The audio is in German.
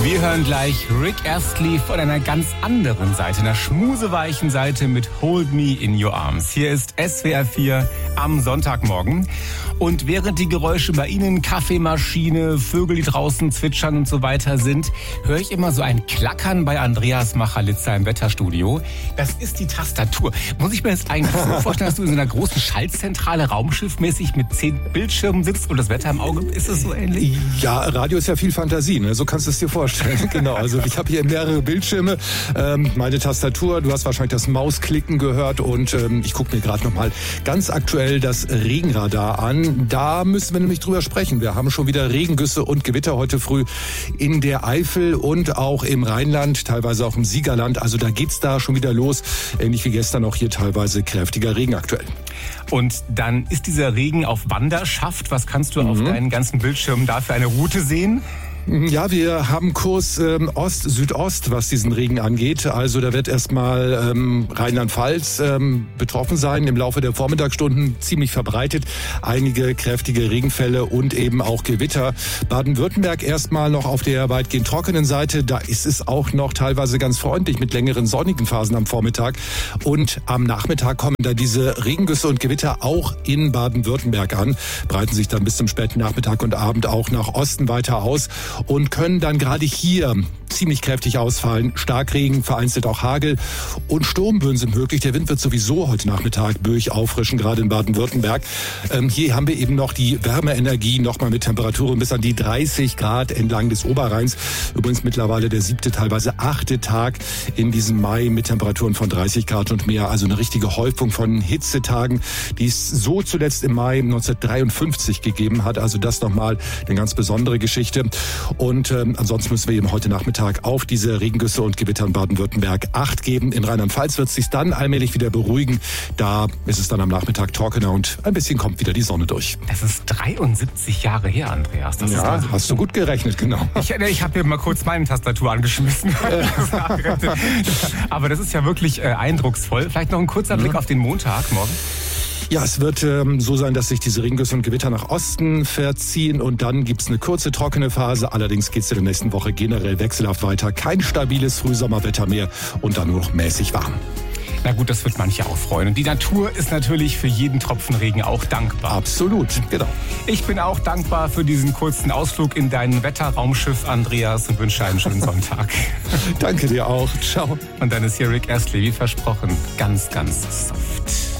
Wir hören gleich Rick Astley von einer ganz anderen Seite, einer schmuseweichen Seite mit Hold Me in Your Arms. Hier ist SWR 4 am Sonntagmorgen. Und während die Geräusche bei Ihnen, Kaffeemaschine, Vögel, die draußen zwitschern und so weiter sind, höre ich immer so ein Klackern bei Andreas Machalitza im Wetterstudio. Das ist die Tastatur. Muss ich mir jetzt eigentlich so vorstellen, dass du in so einer großen Schaltzentrale raumschiffmäßig mit 10 Bildschirmen sitzt und das Wetter im Auge? Ist es so ähnlich? Ja, Radio ist ja viel Fantasie, ne? So kannst du es dir vorstellen. Genau, also ich habe hier mehrere Bildschirme, meine Tastatur, du hast wahrscheinlich das Mausklicken gehört und ich gucke mir gerade nochmal ganz aktuell das Regenradar an. Da müssen wir nämlich drüber sprechen. Wir haben schon wieder Regengüsse und Gewitter heute früh in der Eifel und auch im Rheinland, teilweise auch im Siegerland. Also da geht's da schon wieder los. Ähnlich wie gestern auch hier teilweise kräftiger Regen aktuell. Und dann ist dieser Regen auf Wanderschaft. Was kannst du auf deinen ganzen Bildschirmen da für eine Route sehen? Ja, wir haben Kurs Ost-Südost, was diesen Regen angeht. Also da wird erstmal Rheinland-Pfalz betroffen sein. Im Laufe der Vormittagsstunden ziemlich verbreitet. Einige kräftige Regenfälle und eben auch Gewitter. Baden-Württemberg erstmal noch auf der weitgehend trockenen Seite. Da ist es auch noch teilweise ganz freundlich mit längeren sonnigen Phasen am Vormittag. Und am Nachmittag kommen da diese Regengüsse und Gewitter auch in Baden-Württemberg an. Breiten sich dann bis zum späten Nachmittag und Abend auch nach Osten weiter aus. Und können dann gerade hier ziemlich kräftig ausfallen. Starkregen, vereinzelt auch Hagel und Sturmböen sind möglich. Der Wind wird sowieso heute Nachmittag böig auffrischen, gerade in Baden-Württemberg. Hier haben wir eben noch die Wärmeenergie, nochmal mit Temperaturen bis an die 30 Grad entlang des Oberrheins. Übrigens mittlerweile der 7., teilweise 8. Tag in diesem Mai mit Temperaturen von 30 Grad und mehr. Also eine richtige Häufung von Hitzetagen, die es so zuletzt im Mai 1953 gegeben hat. Also das nochmal eine ganz besondere Geschichte. Und ansonsten müssen wir eben heute Nachmittag auf diese Regengüsse und Gewitter in Baden-Württemberg Acht geben. In Rheinland-Pfalz wird es sich dann allmählich wieder beruhigen. Da ist es dann am Nachmittag trockener und ein bisschen kommt wieder die Sonne durch. Das ist 73 Jahre her, Andreas. Das ja, ist hast du gut gerechnet, genau. Ich habe hier mal kurz meine Tastatur angeschmissen. Aber das ist ja wirklich eindrucksvoll. Vielleicht noch ein kurzer Blick auf den Montag morgen. Ja, es wird so sein, dass sich diese Regengüsse und Gewitter nach Osten verziehen und dann gibt's eine kurze trockene Phase. Allerdings geht's in der nächsten Woche generell wechselhaft weiter. Kein stabiles Frühsommerwetter mehr und dann nur noch mäßig warm. Na gut, das wird manche auch freuen. Und die Natur ist natürlich für jeden Tropfen Regen auch dankbar. Absolut, genau. Ich bin auch dankbar für diesen kurzen Ausflug in dein Wetterraumschiff, Andreas, und wünsche einen schönen Sonntag. Danke dir auch. Ciao. Und dann ist hier Rick Astley, wie versprochen, ganz, ganz soft.